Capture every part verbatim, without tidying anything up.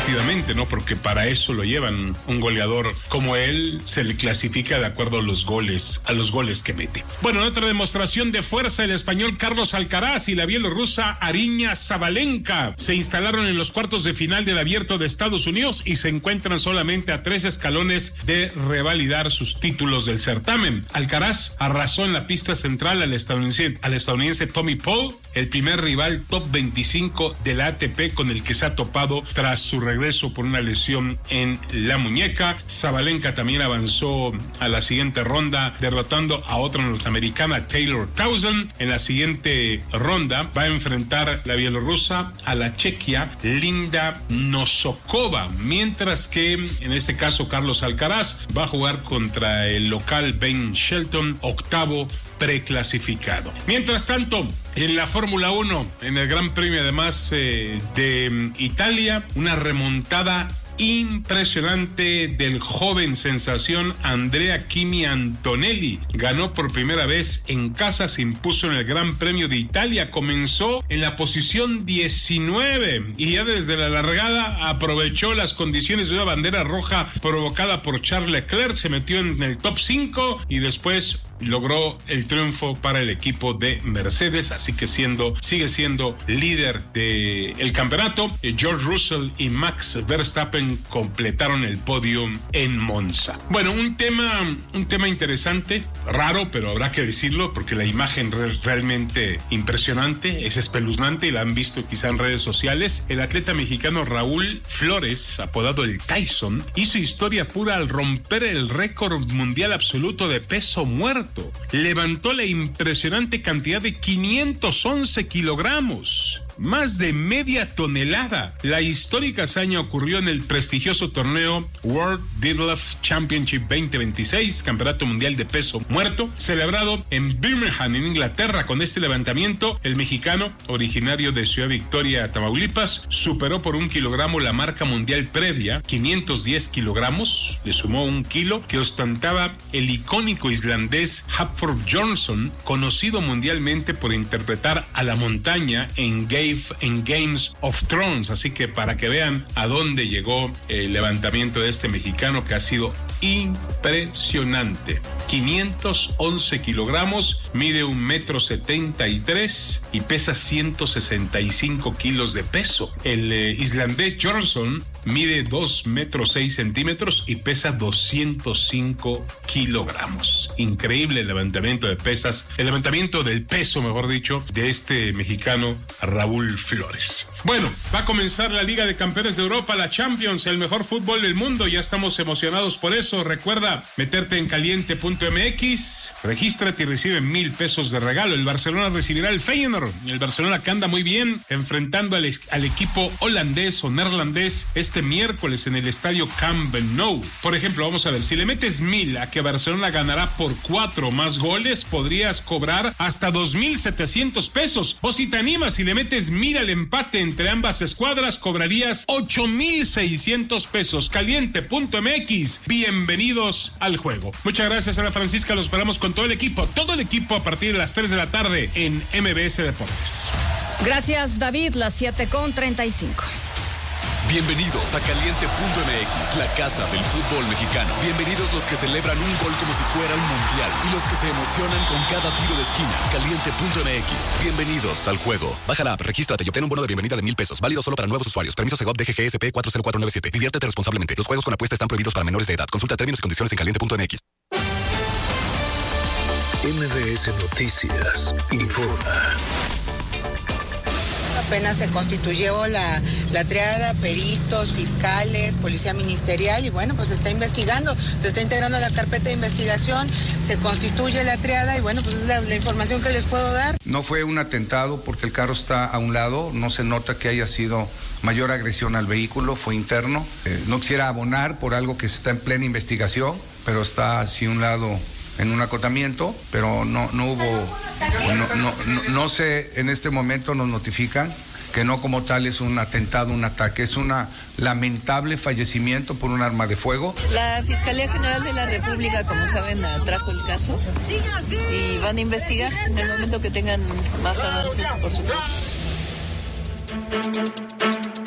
rápidamente, ¿no? Porque para eso lo llevan. Un goleador como él se le clasifica de acuerdo a los goles, a los goles que mete. Bueno, en otra demostración de fuerza, el español Carlos Alcaraz y la bielorrusa Aryna Sabalenka se instalaron en los cuartos de final del Abierto de Estados Unidos y se encuentran solamente a tres escalones de revalidar sus títulos del certamen. Alcaraz arrasó en la pista central al estadounidense, al estadounidense Tommy Paul, el primer rival top veinticinco de la A T P con el que se ha topado tras su regreso por una lesión en la muñeca. Sabalenka también avanzó a la siguiente ronda derrotando a otra norteamericana, Taylor Townsend. En la siguiente ronda va a enfrentar la bielorrusa a la chequia Linda Nosokova, mientras que en este caso Carlos Alcaraz va a jugar contra el local Ben Shelton, octavo preclasificado. Mientras tanto, en la Fórmula uno, en el Gran Premio además eh, de Italia, una remontada impresionante del joven sensación Andrea Kimi Antonelli. Ganó por primera vez en casa, se impuso en el Gran Premio de Italia, comenzó en la posición diecinueve y ya desde la largada aprovechó las condiciones de una bandera roja provocada por Charles Leclerc, se metió en el top cinco y después logró el triunfo para el equipo de Mercedes, así que siendo, sigue siendo líder del campeonato. George Russell y Max Verstappen completaron el podio en Monza. Bueno, un tema, un tema interesante, raro, pero habrá que decirlo porque la imagen re- realmente impresionante, es espeluznante y la han visto quizá en redes sociales. El atleta mexicano Raúl Flores, apodado el Tyson, hizo historia pura al romper el récord mundial absoluto de peso muerto. Levantó la impresionante cantidad de quinientos once kilogramos, más de media tonelada. La histórica hazaña ocurrió en el prestigioso torneo World Deadlift Championship veinte veintiséis, campeonato mundial de peso muerto, celebrado en Birmingham, en Inglaterra. Con este levantamiento, el mexicano, originario de Ciudad Victoria, Tamaulipas, superó por un kilogramo la marca mundial previa, quinientos diez kilogramos, le sumó un kilo, que ostentaba el icónico islandés Hafþór Johnson, conocido mundialmente por interpretar a la montaña en Game, en Games of Thrones. Así que para que vean a dónde llegó el levantamiento de este mexicano, que ha sido impresionante. quinientos once kilogramos, mide un metro setenta y tres y pesa ciento sesenta y cinco kilos de peso. El eh, islandés Johnson mide dos metros seis centímetros y pesa doscientos cinco kilogramos. Increíble el levantamiento de pesas, el levantamiento del peso, mejor dicho, de este mexicano Raúl Flores. Bueno, va a comenzar la Liga de Campeones de Europa, la Champions, el mejor fútbol del mundo. Ya estamos emocionados por eso. Recuerda meterte en caliente punto m x, regístrate y recibe mil pesos de regalo. El Barcelona recibirá el Feyenoord. El Barcelona que anda muy bien, enfrentando al, al equipo holandés o neerlandés este miércoles en el estadio Camp Nou. Por ejemplo, vamos a ver, si le metes mil a que Barcelona ganará por cuatro más goles, podrías cobrar hasta dos mil setecientos pesos. O si te animas y le metes mil al empate entre ambas escuadras, cobrarías ocho mil seiscientos pesos. caliente punto m x, bienvenidos al juego. Muchas gracias, Ana Francisca, los esperamos con todo el equipo, todo el equipo a partir de las tres de la tarde en M B S Deportes. Gracias, David, las siete con treinta y cinco. Bienvenidos a caliente punto m x, la casa del fútbol mexicano. Bienvenidos los que celebran un gol como si fuera un mundial y los que se emocionan con cada tiro de esquina. caliente punto m x, bienvenidos al juego. Baja la app, regístrate y obtén un bono de bienvenida de mil pesos, válido solo para nuevos usuarios. Permiso Segov D G G S P cuatro cero cuatro nueve siete. Diviértete responsablemente. Los juegos con apuesta están prohibidos para menores de edad. Consulta términos y condiciones en caliente punto m x. M B S Noticias informa. Apenas se constituyó la, la triada, peritos, fiscales, policía ministerial y bueno, pues se está investigando, se está integrando a la carpeta de investigación, se constituye la triada y bueno, pues es la, la información que les puedo dar. No fue un atentado porque el carro está a un lado, no se nota que haya sido mayor agresión al vehículo, fue interno. Eh, no quisiera abonar por algo que está en plena investigación, pero está así a un lado en un acotamiento, pero no, no hubo, no, no, no, no sé, en este momento nos notifican que no como tal es un atentado, un ataque, es un lamentable fallecimiento por un arma de fuego. La Fiscalía General de la República, como saben, trajo el caso y van a investigar en el momento que tengan más avances, por supuesto.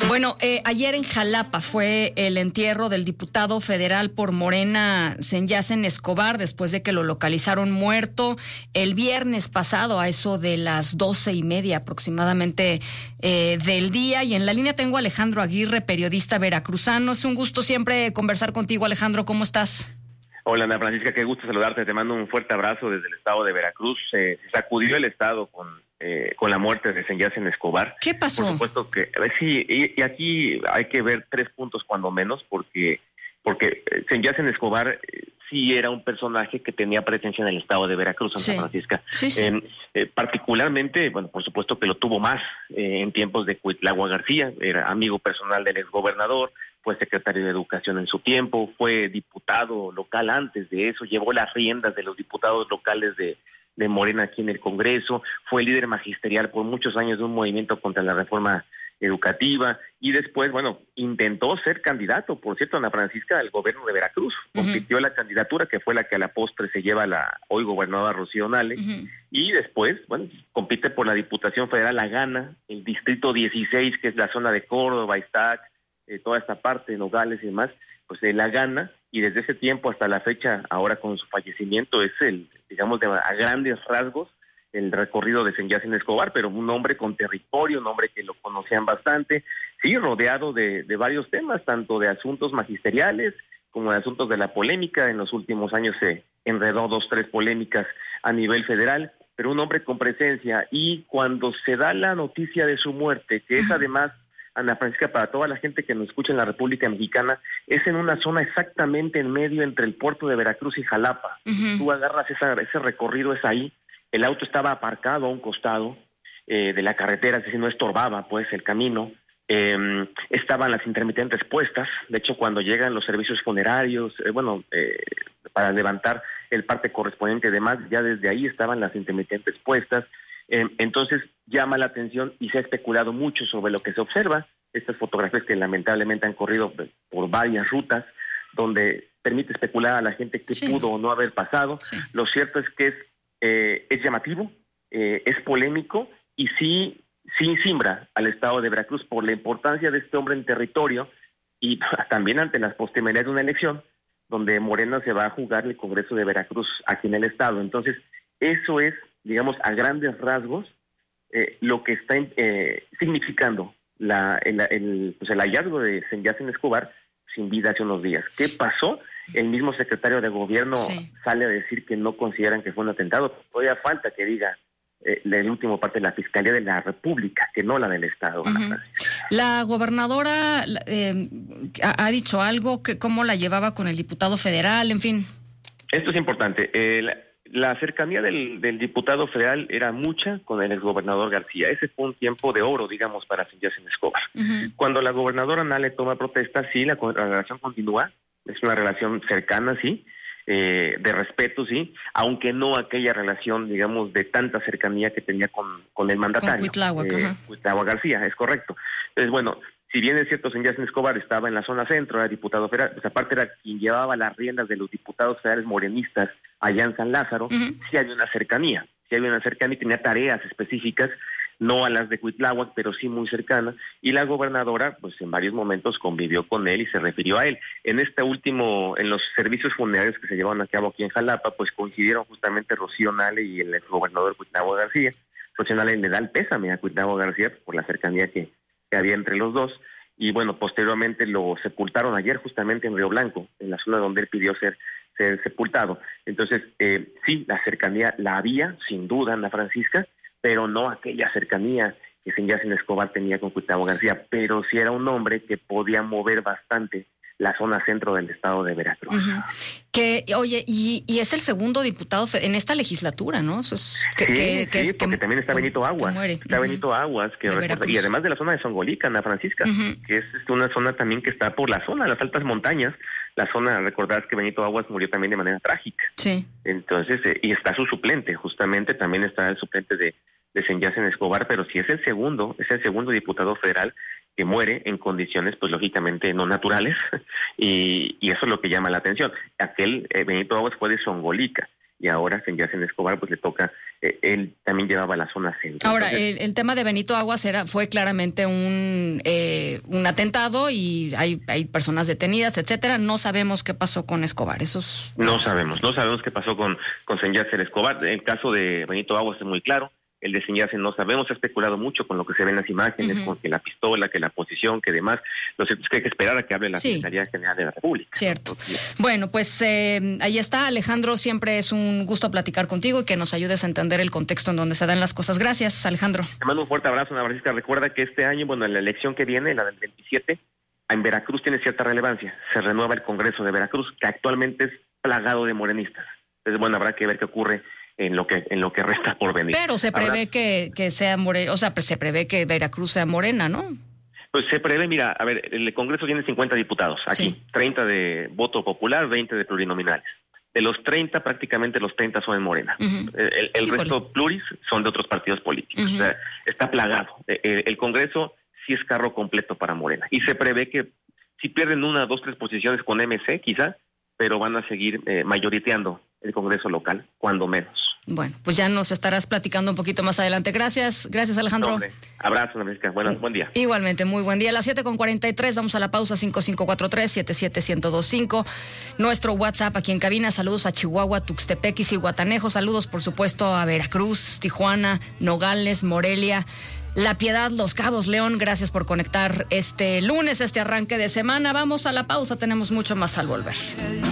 Bueno, eh, ayer en Jalapa fue el entierro del diputado federal por Morena, Sanyasen Escobar, después de que lo localizaron muerto el viernes pasado a eso de las doce y media aproximadamente eh, del día. Y en la línea tengo a Alejandro Aguirre, periodista veracruzano. Es un gusto siempre conversar contigo, Alejandro. ¿Cómo estás? Hola, Ana Francisca, qué gusto saludarte. Te mando un fuerte abrazo desde el estado de Veracruz. Eh, se sacudió el estado con eh, con la muerte de Sanyasen Escobar. ¿Qué pasó? Por supuesto que eh, sí, y, y aquí hay que ver tres puntos cuando menos, porque porque Sanyasen Escobar eh, sí era un personaje que tenía presencia en el estado de Veracruz, Ana Sí. Francisca. Sí, sí. Eh, eh, particularmente, bueno, por supuesto que lo tuvo más eh, en tiempos de Cuitlagua García, era amigo personal del exgobernador, fue secretario de Educación en su tiempo, fue diputado local antes de eso, llevó las riendas de los diputados locales de, de Morena aquí en el Congreso, fue líder magisterial por muchos años de un movimiento contra la reforma educativa y después, bueno, intentó ser candidato, por cierto, Ana Francisca, al gobierno de Veracruz, uh-huh. compitió la candidatura que fue la que a la postre se lleva la hoy gobernadora Rocío Nale, uh-huh. y después, bueno, compite por la Diputación Federal, la gana, el distrito dieciséis, que es la zona de Córdoba, Iztac, eh, toda esta parte, Nogales y demás, pues eh, la gana, y desde ese tiempo hasta la fecha, ahora con su fallecimiento, es el, digamos, de, a grandes rasgos, el recorrido de Sanyasen Escobar, pero un hombre con territorio, un hombre que lo conocían bastante, sí, rodeado de, de varios temas, tanto de asuntos magisteriales como de asuntos de la polémica. En los últimos años se enredó dos, tres polémicas a nivel federal, pero un hombre con presencia. Y cuando se da la noticia de su muerte, que es además, Ana Francisca, para toda la gente que nos escucha en la República Mexicana, es en una zona exactamente en medio entre el puerto de Veracruz y Jalapa. Uh-huh. Tú agarras esa, ese recorrido, es ahí. El auto estaba aparcado a un costado eh, de la carretera, es decir, no estorbaba pues el camino. Eh, estaban las intermitentes puestas. De hecho, cuando llegan los servicios funerarios, eh, bueno, eh, para levantar el parte correspondiente y demás, ya desde ahí estaban las intermitentes puestas. Eh, entonces, llama la atención y se ha especulado mucho sobre lo que se observa. Estas fotografías que lamentablemente han corrido por varias rutas, donde permite especular a la gente qué sí. pudo o no haber pasado. Sí. Lo cierto es que es Eh, es llamativo, eh, es polémico y sí, sí simbra al estado de Veracruz por la importancia de este hombre en territorio y también ante las postrimerías de una elección donde Morena se va a jugar el Congreso de Veracruz aquí en el estado. Entonces, eso es, digamos, a grandes rasgos eh, lo que está eh, significando la, el, el, pues el hallazgo de Sanyasen Escobar sin vida hace unos días. ¿Qué pasó? El mismo secretario de gobierno sí. sale a decir que no consideran que fue un atentado. Todavía falta que diga eh, el último parte de la Fiscalía de la República, que no la del Estado. Uh-huh. La gobernadora eh, ha, ha dicho algo, que cómo la llevaba con el diputado federal, en fin. Esto es importante. Eh, la, la cercanía del, del diputado federal era mucha con el exgobernador García. Ese fue un tiempo de oro, digamos, para Sanyasen Escobar. Uh-huh. Cuando la gobernadora Nale toma protesta, sí, la, la relación continúa. Es una relación cercana, sí, eh, de respeto, sí, aunque no aquella relación, digamos, de tanta cercanía que tenía con, con el mandatario. Con Cuitláhuac, eh, Cuitláhuac García, es correcto. Entonces, bueno, si bien es cierto, Sanyasen Escobar estaba en la zona centro, era diputado federal, pues aparte era quien llevaba las riendas de los diputados federales morenistas allá en San Lázaro, uh-huh. sí había una cercanía, sí había una cercanía y tenía tareas específicas, no a las de Cuitláhuac, pero sí muy cercana, y la gobernadora, pues en varios momentos convivió con él y se refirió a él. En este último, en los servicios funerarios que se llevaron a cabo aquí en Jalapa, pues coincidieron justamente Rocío Nale y el exgobernador Cuitláhuac García. Rocío Nale le da el pésame a Cuitláhuac García por la cercanía que, que había entre los dos, y bueno, posteriormente lo sepultaron ayer justamente en Río Blanco, en la zona donde él pidió ser ser sepultado. Entonces, eh, sí, la cercanía la había, sin duda, Ana Francisca, pero no aquella cercanía que Sanyasen Escobar tenía con Cuitláhuac García, pero sí era un hombre que podía mover bastante la zona centro del estado de Veracruz. Uh-huh. Que, oye, y, y es el segundo diputado en esta legislatura, ¿no? Eso es, que, sí, que, sí, que es, porque que, también está Benito Aguas, está uh-huh. Benito Aguas, que recorta, y además de la zona de Songolica, Ana Francisca, uh-huh. que es una zona también que está por la zona, las altas montañas, la zona, recordarás que Benito Aguas murió también de manera trágica. Sí. Entonces, eh, y está su suplente, justamente también está el suplente de de Sanyasen Escobar, pero si es el segundo, es el segundo diputado federal que muere en condiciones, pues lógicamente no naturales, y, y eso es lo que llama la atención. Aquel eh, Benito Aguas fue de Songolica, y ahora Sanyassen Escobar pues le toca, eh, él también llevaba la zona centro. Ahora, Entonces, el, el tema de Benito Aguas era fue claramente un eh, un atentado y hay hay personas detenidas, etcétera. No sabemos qué pasó con Escobar. Eso es... No sabemos, no sabemos qué pasó con, con Sanyassen Escobar. El caso de Benito Aguas es muy claro. El de Sanyassen no sabemos, se ha especulado mucho con lo que se ve en las imágenes, uh-huh. con que la pistola, que la posición, que demás. Lo cierto es que hay que esperar a que hable la sí. Secretaría General de la República. Cierto. Entonces, bueno, pues eh, ahí está, Alejandro, siempre es un gusto platicar contigo y que nos ayudes a entender el contexto en donde se dan las cosas. Gracias, Alejandro. Te mando un fuerte abrazo, Ana Francisca. Recuerda que este año, bueno, la elección que viene, la del veintisiete, en Veracruz tiene cierta relevancia. Se renueva el Congreso de Veracruz, que actualmente es plagado de morenistas. Entonces, bueno, habrá que ver qué ocurre en lo que en lo que resta por venir. Pero se prevé Habrá... que, que sea morena, o sea, pues se prevé que Veracruz sea morena, ¿no? Pues se prevé, mira, a ver, el Congreso tiene cincuenta diputados aquí, sí. treinta de voto popular, veinte de plurinominales. De los treinta, prácticamente los treinta son en Morena. Uh-huh. El, el resto pluris son de otros partidos políticos. Uh-huh. O sea, está plagado. El, el Congreso sí es carro completo para Morena. Y se prevé que si pierden una, dos, tres posiciones con M C, quizá, pero van a seguir eh, mayoriteando el Congreso local, cuando menos. Bueno, pues ya nos estarás platicando un poquito más adelante. Gracias, gracias Alejandro. Doble. Abrazo, América. Bueno, buen día. Igualmente, muy buen día. A las siete con cuarenta y tres, vamos a la pausa, cinco cinco cuatro tres, siete siete uno cero dos cinco. Nuestro WhatsApp aquí en cabina, saludos a Chihuahua, Tuxtepec y Zihuatanejo, saludos por supuesto a Veracruz, Tijuana, Nogales, Morelia, La Piedad, Los Cabos, León. Gracias por conectar este lunes, este arranque de semana. Vamos a la pausa, tenemos mucho más al volver.